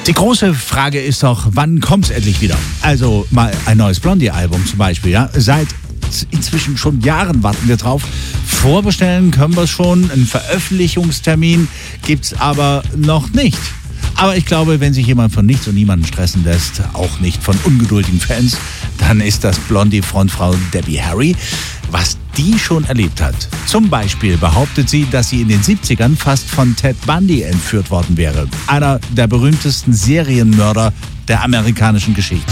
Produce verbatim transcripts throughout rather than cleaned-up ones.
Die große Frage ist doch, wann kommt's endlich wieder? Also mal ein neues Blondie-Album zum Beispiel, ja? Seit inzwischen schon Jahren warten wir drauf. Vorbestellen können wir es schon, einen Veröffentlichungstermin gibt's aber noch nicht. Aber ich glaube, wenn sich jemand von nichts und niemanden stressen lässt, auch nicht von ungeduldigen Fans, dann ist das Blondie-Frontfrau Debbie Harry. Was die schon erlebt hat. Zum Beispiel behauptet sie, dass sie in den siebzigern fast von Ted Bundy entführt worden wäre. Einer der berühmtesten Serienmörder der amerikanischen Geschichte.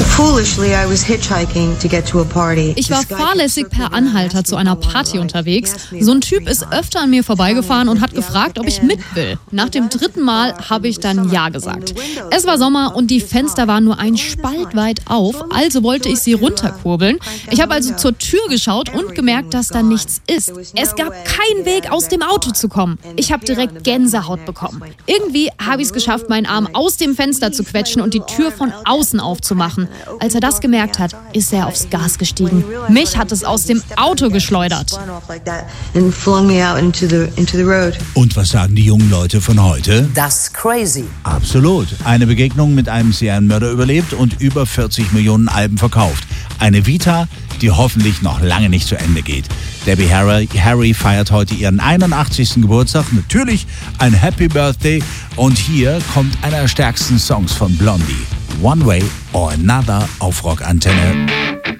Ich war fahrlässig per Anhalter zu einer Party unterwegs. So ein Typ ist öfter an mir vorbeigefahren und hat gefragt, ob ich mit will. Nach dem dritten Mal habe ich dann Ja gesagt. Es war Sommer und die Fenster waren nur ein Spalt weit auf, also wollte ich sie runterkurbeln. Ich habe also zur Tür geschaut und gemerkt, dass da nichts ist. Es gab keinen Weg, aus dem Auto zu kommen. Ich habe direkt Gänsehaut bekommen. Irgendwie habe ich es geschafft, meinen Arm aus dem Fenster zu quetschen und die Tür von außen aufzumachen. Als er das gemerkt hat, ist er aufs Gas gestiegen. Mich hat es aus dem Auto geschleudert. Und was sagen die jungen Leute von heute? That's crazy. Absolut. Eine Begegnung mit einem Serienmörder überlebt und über vierzig Millionen Alben verkauft. Eine Vita, die hoffentlich noch lange nicht zu Ende geht. Debbie Harry, Harry feiert heute ihren einundachtzigsten Geburtstag. Natürlich ein Happy Birthday. Und hier kommt einer der stärksten Songs von Blondie. One Way or Another auf Rock Antenne.